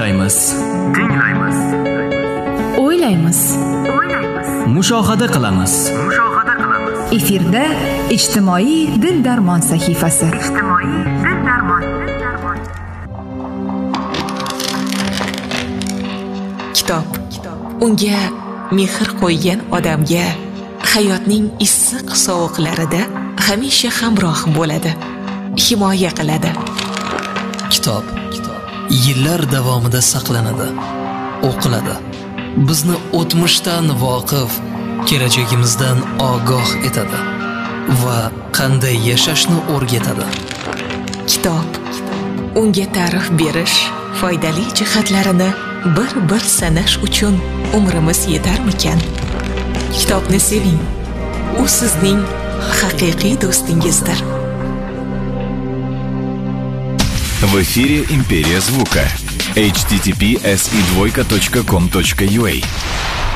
Tinglaymiz. O'ylaymiz. Mushohada qilamiz. Efirda ijtimoiy dil-darmon sahifasi. Kitob unga mehr qo'ygan odamga hayotning issiq sovuqlarida hamisha hamroh bo'ladi, himoya qiladi. Kitob yillar davomida saqlanadi, o'qiladi. Bizni o'tmishdan voqif, kelajagimizdan ogoh etadi va qanday yashashni o'rgatadi. Kitob unga ta'rif berish, foydali jihatlarini bir sanash uchun umrimiz yetarmikan? Kitobni seving. U sizning haqiqiy do'stingizdir. В эфире «Империя звука». https://com.ua